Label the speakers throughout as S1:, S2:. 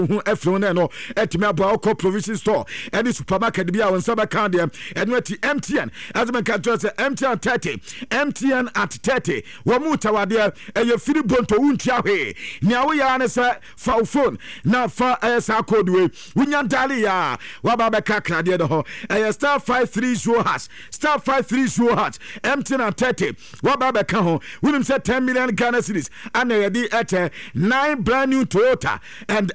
S1: efrone no etime abo ko provision store any supermarket bia won saba kan dem eno ati MTN as men can say MTN 30 MTN at 30 wo mu tawade eye firi bonto wuntia hwe nia wo ya ne say fa phone na fa esa code we wunya dali ya wa ba be kakra de ho eye star 530 hash star 530 hash MTN at 30 wa ba be ka ho wunim say 10 million Ghana cedis and eye di at 9 brand new Toyota and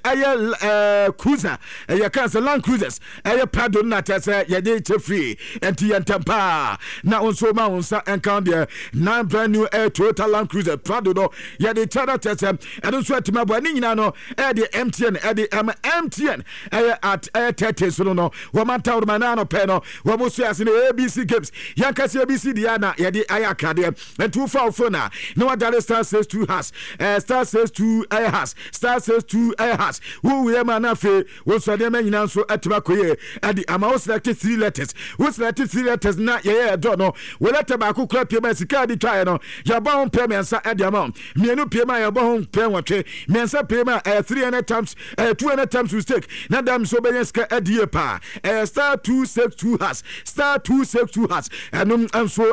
S1: eye cruiser eye cancel Land Cruisers eye Prado na tese ye de free and Tampa na onso ma onsa encounter there 9 brand new Toyota Land Cruiser Prado no ye de tada tese and onso atima bo ani nyina no the MTN the MTN at 30 so no wo manta wo manano pe no wo mo so ase na ABC games yanka se ABC dia na ye de ayaka de and 244 na no other star says 2 has star says 2 has star says 2 has who we man afi wo so de nyina so atima koye at the amount selected 3 letters we selected 3 letters na ye do no we letter ba ko kra pie ma sika di try no ya ba hon pie mensa at the amount mienu pie ma ya ba hon pie wotwe mensa pie ma 300 times 200 times we stake na dam so be sika adie pa star 262 has star 262 has and so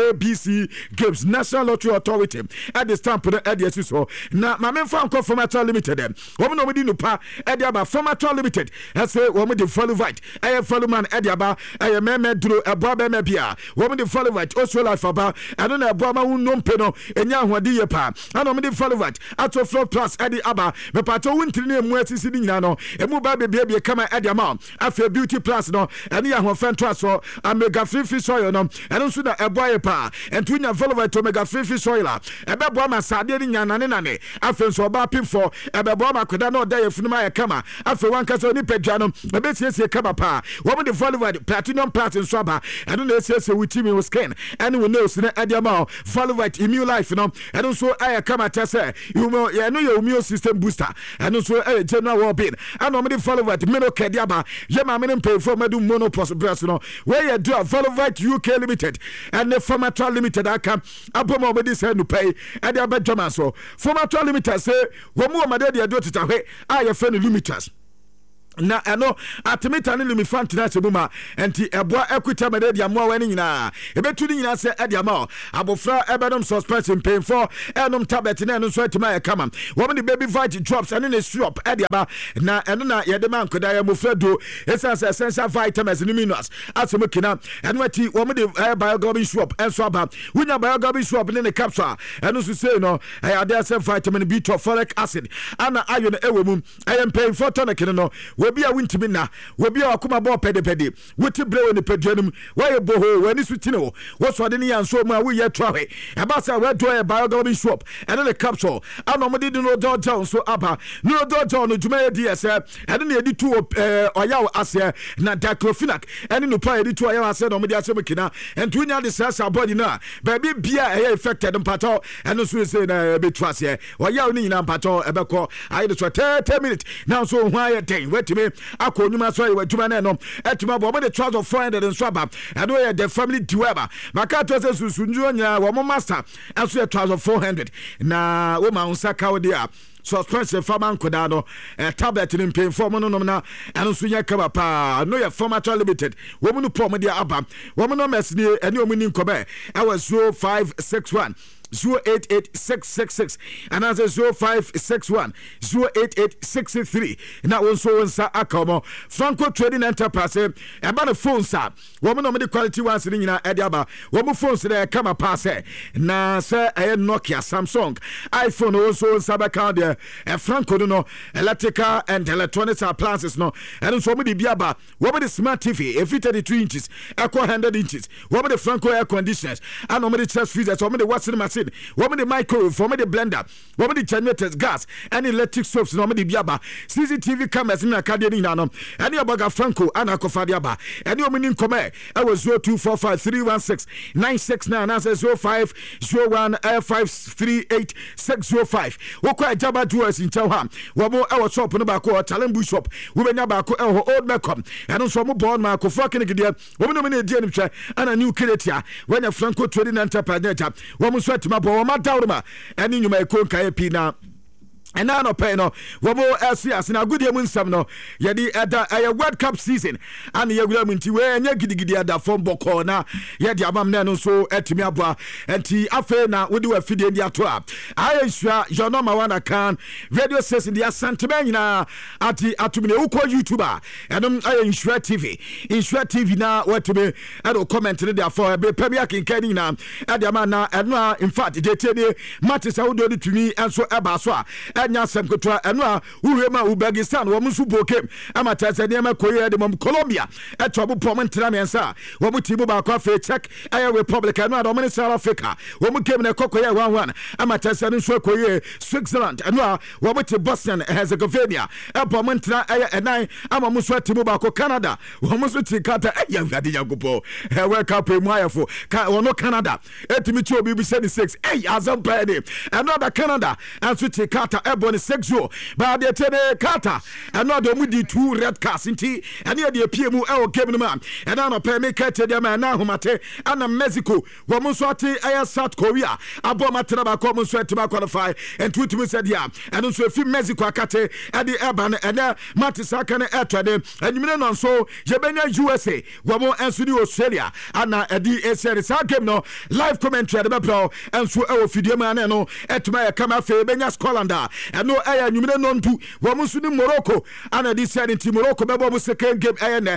S1: ABC Games National Lottery Authority at the stamp at the so na ma men fa nko Formator Limited wo no di no pa at the aba Formator Limited say wo the follow right follow man at the aba meme duro abo be me bia wo the follow right also life aba I don't know abo ma won no mpe no enya hwade ye pa ana me the follow right ato floor plus at the aba me pato wontiri na emu asisi ni nyina no emu ba bebia kama at the amount afa beauty plus no ene ya hwofan to so omega free fish oil no ene so na ebo ye pa entunya follow right omega free fish oil ebebo ma sade ni nyana ne afa so ba pim for ebebo ma kweda na oda ye funuma ye kama afa wanka so ni pedwa no ebesiesie kama pa wo the follow right platinum plus in swaba ene na esiesie wuti mi skin ene we nails na at the amount follow right immune life no ene so aye kama tese you know ye no your immune system booster ene so general well-being and no me follow right meno kediaba ye ma me pay for madu monopause breast no where you do follow right UK Limited and the Formator Limited aka abomo me dis no pay and the abedjama so Formator Limited say wo mu o made de do titahwe aye fe no limiters na eno atimita ne limi fantina sebuma enti eboa equita mede dia mo wani nyina ebetu ni nyina se edia ma abofra ebedom suspension pain for enom tablet na eno so atima e kama wo me baby vitamin drops ene ne syrup edia ba na eno na ye de man koda ya mofra do essential vitamins ni minerals asemo kina eno ati wo me de bioglobin syrup enso aba wunya bioglobin syrup ne capsule eno so say no ade ase vitamin B12 folic acid ana iron ewemu pain for tonic no obi a wintimi na obi a akoma bo pedepede woti brewe ne pedwanum waye boho wani sutine wo so de ne yanso mu a wo ye trohe e ba sa we do e bioglobin shop and the capsule ano mo de no dojo so aba no dojo no juma ye ds and ne edi tu oyaw ase na diclofenac and no pa edi tu oyaw ase no mo de ase mekina and tu nya de sasa body na ba bia e affected mpato and so say na be trase oyaw ni nyina mpato e be ko ayi de so 30 minutes now so why ye den wait me akonyuma so ye adwuma na no etuma bo mo de trouser 400 and swaba and we the family dueba makato se susunju nya wo mo master aso ye trouser 400 na wo ma unsa kawo dia suspension farman koda no tablet in pain for no na eno so nya kaba pa no ye Formator Limited wo mu no pom dia aba wo mu no mesni ene omuni nkobe e was 0561 088666 and as 0561 088663 na wonso wonsa akomo Franco Trading Enterprise e ba no phone sa wo mo no me quality ones ni nyina e dia ba wo mo phones na kama pass na se Nokia Samsung iPhone wonso wonsa ba ka de Franco no electrical and electronics appliances no and so mo di bia ba wo mo the smart TV every 32 inches equal 100 inches wo mo the Franco air conditioners and wo mo the chest freezers wo mo the washing machine wo me the microwave for me the blender wo me the generators gas and electric stoves no me the biaba CCTV cameras na kade ni nanom and your burger Franco and akofade ba and your meaning come e was 024531696 and 0501538605 wo kwa jaba jewels in Chawham wo mo e shop no ba ko Talembu shop wo benya ba ko old Mecom and so mo born ma ko fucking gidia wo me no me die ni hwe and a new creator when a Franco Trading Enterprise wo mo sweat ma bo ma dawruma eni nyuma e ko nkae pi na and now no pay no womo LCS na good yemun sam no ye di a World Cup season and ye wura munti we nya gidigidi ada from boko na ye di amam na no so etimi aboa enti afa na wodi wa fidie ndi ato a ayesua jono ma wana kan radio station dia sentiment nyina ati atumine uko YouTuber enom ayensua TV na watime ado comment ne dia for be pemia kinkani na ade ama na eno in fact de tene matches awdo de tumi enso eba so a enya semkotwa eno a uhema Uzbekistan wo musu bokem ama Tanzania ma koye de mom Colombia etobo pom ntra mensa wo mutibu ba kwa fe check aye Republic eno a do mini South Africa wo mu game na kokoye 1-1 ama Tanzania so koye Switzerland eno a wo muti Bosnia Herzegovina epom ntra aye enan ama musu atibu ba ko Canada wo musu tikata aye vade yagopo World Cup mu ayefo ka wono Canada etimi chi obi bi 76 azam pade another Canada and so tikata ebon 6-0 but the tene kata another mu di 2 red cards nti ene de pie mu e o game no man and na pay me kete de man na homate ana Mexico wo mo so ate aya South Korea abo matena ba ko mo so etima qualify and twitimi said ya and so fi Mexico akate e de eba na ene matisa kan etwade enyimene no so yebenya USA wo mo enso di Australia ana edi esere sa game no live commentary de bepro enso e o fidie man no etuma ya kama fe benya Scotland eno eya nyumire no ntu wo musu ni Morocco ana di said nti Morocco bebo bo second game eye ne